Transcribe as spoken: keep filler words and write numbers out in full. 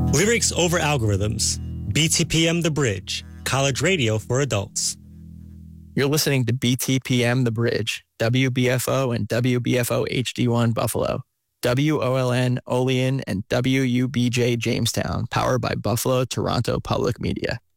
Lyrics over algorithms. B T P M The Bridge. College radio for adults. You're listening to B T P M The Bridge, W B F O and W B F O H D one Buffalo, W O L N Olean and W U B J Jamestown, powered by Buffalo Toronto Public Media.